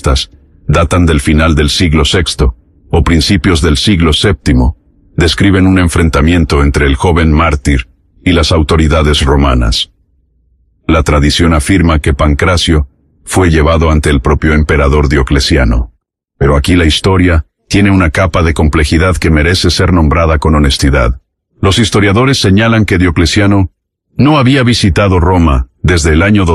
estas datan del final del siglo VI o principios del siglo VII, describen un enfrentamiento entre el joven mártir y las autoridades romanas. La tradición afirma que Pancracio fue llevado ante el propio emperador Diocleciano. Pero aquí la historia tiene una capa de complejidad que merece ser nombrada con honestidad. Los historiadores señalan que Diocleciano no había visitado Roma desde el año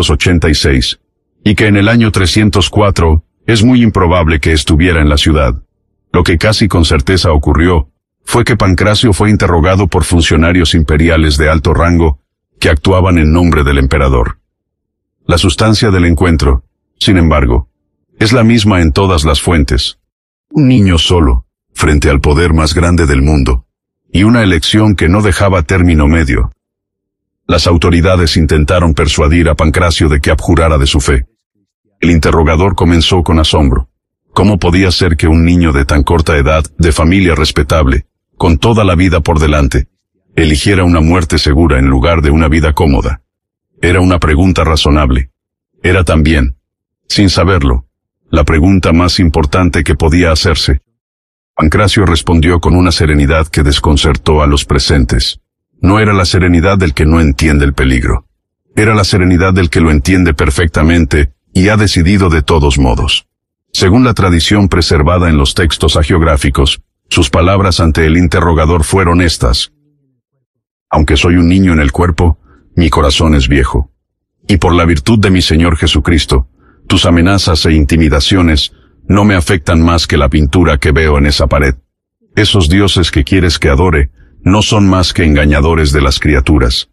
286, y que en el año 304 es muy improbable que estuviera en la ciudad. Lo que casi con certeza ocurrió fue que Pancracio fue interrogado por funcionarios imperiales de alto rango que actuaban en nombre del emperador. La sustancia del encuentro, sin embargo, es la misma en todas las fuentes. Un niño solo, frente al poder más grande del mundo, y una elección que no dejaba término medio. Las autoridades intentaron persuadir a Pancracio de que abjurara de su fe. El interrogador comenzó con asombro. ¿Cómo podía ser que un niño de tan corta edad, de familia respetable, con toda la vida por delante, eligiera una muerte segura en lugar de una vida cómoda? Era una pregunta razonable. Era también, sin saberlo, la pregunta más importante que podía hacerse. Pancracio respondió con una serenidad que desconcertó a los presentes. No era la serenidad del que no entiende el peligro. Era la serenidad del que lo entiende perfectamente y ha decidido de todos modos. Según la tradición preservada en los textos hagiográficos, sus palabras ante el interrogador fueron estas: aunque soy un niño en el cuerpo, mi corazón es viejo. Y por la virtud de mi Señor Jesucristo, tus amenazas e intimidaciones no me afectan más que la pintura que veo en esa pared. Esos dioses que quieres que adore no son más que engañadores de las criaturas.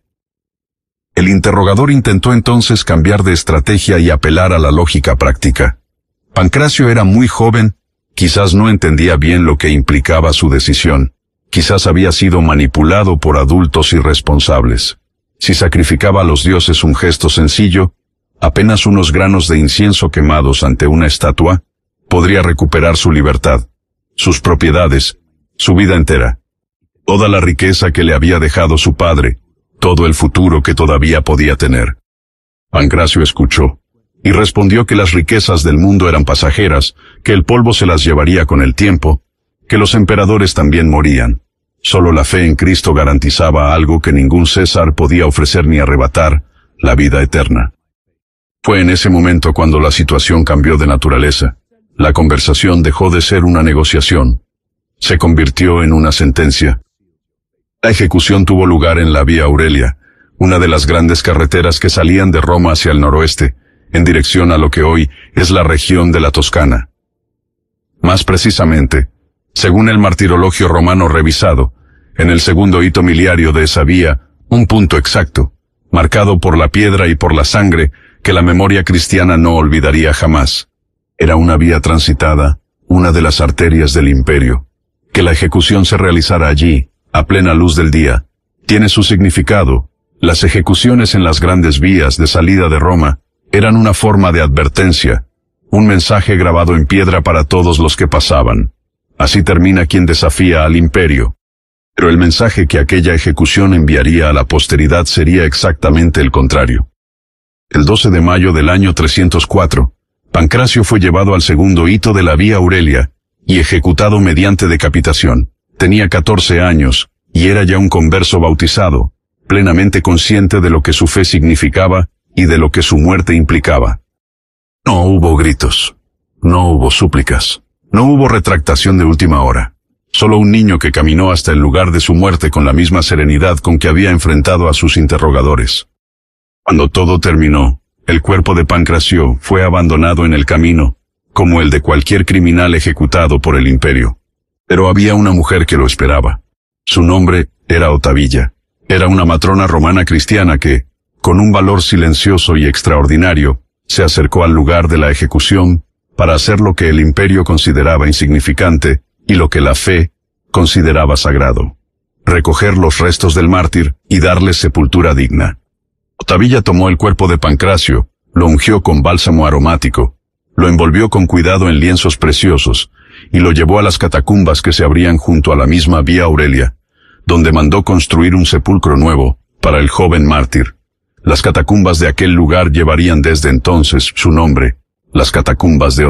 El interrogador intentó entonces cambiar de estrategia y apelar a la lógica práctica. Pancracio era muy joven, quizás no entendía bien lo que implicaba su decisión, quizás había sido manipulado por adultos irresponsables. Si sacrificaba a los dioses un gesto sencillo, apenas unos granos de incienso quemados ante una estatua, podría recuperar su libertad, sus propiedades, su vida entera, toda la riqueza que le había dejado su padre, todo el futuro que todavía podía tener. Pancracio escuchó, y respondió que las riquezas del mundo eran pasajeras, que el polvo se las llevaría con el tiempo, que los emperadores también morían. Solo la fe en Cristo garantizaba algo que ningún César podía ofrecer ni arrebatar, la vida eterna. Fue en ese momento cuando la situación cambió de naturaleza. La conversación dejó de ser una negociación. Se convirtió en una sentencia. La ejecución tuvo lugar en la Vía Aurelia, una de las grandes carreteras que salían de Roma hacia el noroeste, en dirección a lo que hoy es la región de la Toscana. Más precisamente, según el martirologio romano revisado, en el segundo hito miliario de esa vía, un punto exacto, marcado por la piedra y por la sangre, que la memoria cristiana no olvidaría jamás. Era una vía transitada, una de las arterias del imperio. Que la ejecución se realizara allí, a plena luz del día, tiene su significado. Las ejecuciones en las grandes vías de salida de Roma eran una forma de advertencia, un mensaje grabado en piedra para todos los que pasaban. Así termina quien desafía al imperio. Pero el mensaje que aquella ejecución enviaría a la posteridad sería exactamente el contrario. El 12 de mayo del año 304, Pancracio fue llevado al segundo hito de la Vía Aurelia y ejecutado mediante decapitación. Tenía 14 años, y era ya un converso bautizado, plenamente consciente de lo que su fe significaba y de lo que su muerte implicaba. No hubo gritos, no hubo súplicas, no hubo retractación de última hora. Solo un niño que caminó hasta el lugar de su muerte con la misma serenidad con que había enfrentado a sus interrogadores. Cuando todo terminó, el cuerpo de Pancracio fue abandonado en el camino, como el de cualquier criminal ejecutado por el imperio. Pero había una mujer que lo esperaba. Su nombre era Otavilla. Era una matrona romana cristiana que, con un valor silencioso y extraordinario, se acercó al lugar de la ejecución para hacer lo que el imperio consideraba insignificante y lo que la fe consideraba sagrado: recoger los restos del mártir y darles sepultura digna. Otavilla tomó el cuerpo de Pancracio, lo ungió con bálsamo aromático, lo envolvió con cuidado en lienzos preciosos y lo llevó a las catacumbas que se abrían junto a la misma Vía Aurelia, donde mandó construir un sepulcro nuevo para el joven mártir. Las catacumbas de aquel lugar llevarían desde entonces su nombre, las catacumbas de